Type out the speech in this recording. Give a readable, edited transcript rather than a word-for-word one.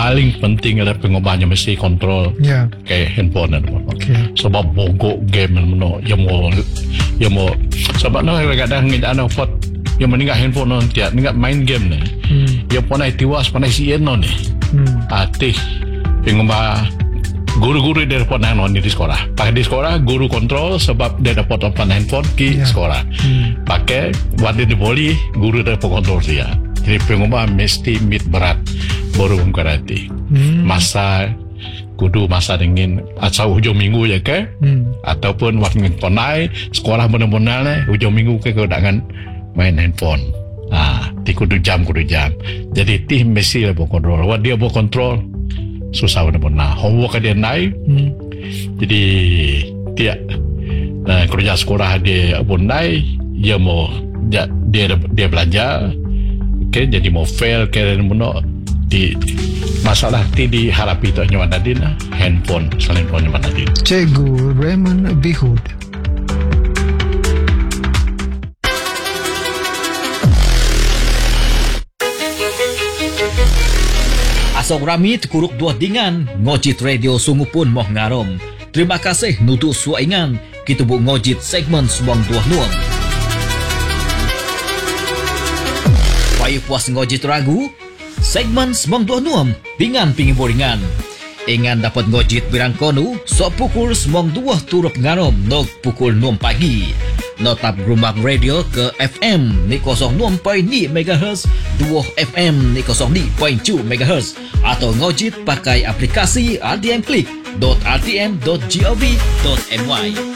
paling penting adalah pengubahnya mesti kontrol ke handphone na naman. Sebab bogok game mo yung mo sebab na kadang ngidaan pot yung meninggal handphone non tiap ninggal main game ni. Yung panai tiwas panai sien non ni. Ati pengubah guru-guru dia dapat non di sekolah. Pakai di sekolah guru kontrol sebab dia dapat open handphone di sekolah. Pakai wadi di boli guru dapat kontrol dia. Jadi pengubah mesti mit berat baru karate. Masa kudu masa dingin atau hujung minggu ya ke ataupun waktu ponai sekolah benar-benar hujung minggu ke kedangan main handphone. Ti kudu jam. Jadi tim mesti lah kontrol. Wah dia kontrol susah benar-benar. Homework dia naik. Jadi dia kerja sekolah dia pun naik. Dia mau dia belajar. Okay, jadi mau fail ke mana di masalah ti diharapi tu nyawa dadin handphone selain phone nyawa dadin. Cikgu Raymond Bihud. Asok rami kuruk dua dingan ngojit radio sungguh pun moh ngarom. Terima kasih nutu suaingan kita bu ngojit segmen suang dua nuam. Payu puas ngojit ragu segmen suang dua nuam dengan pingi boringan. Ingan dapat ngojit birang konu so pukul suang dua turut ngarom nog pukul 6 pagi. Notap Grumak Radio ke FM ni 06.2 MHz, 2 FM ni 02.2 MHz atau ngojit pakai aplikasi RTM Click.rtm.gov.my.